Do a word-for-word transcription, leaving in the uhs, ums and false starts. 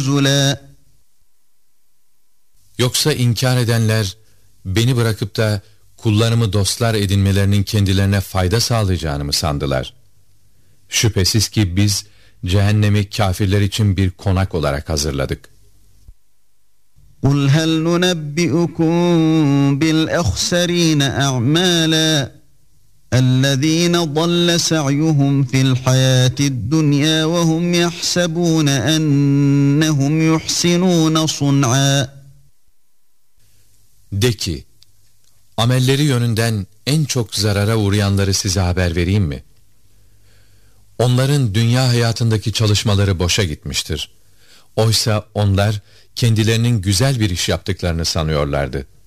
نُزُلًا. Yoksa inkar edenler beni bırakıp da kullarımı dostlar edinmelerinin kendilerine fayda sağlayacağını mı sandılar? Şüphesiz ki biz cehennemi kâfirler için bir konak olarak hazırladık. قُلْ هَلْ نُنَبِّئُكُمْ بِالْأَخْسَرِينَ أَعْمَالًا الَّذ۪ينَ ضَلَّ سَعْيُهُمْ فِي الْحَيَاةِ الدُّنْيَا وَهُمْ يَحْسَبُونَ أَنَّهُمْ يُحْسِنُونَ صُنْعًا. De ki, amelleri yönünden en çok zarara uğrayanları size haber vereyim mi? Onların dünya hayatındaki çalışmaları boşa gitmiştir. Oysa onlar kendilerinin güzel bir iş yaptıklarını sanıyorlardı.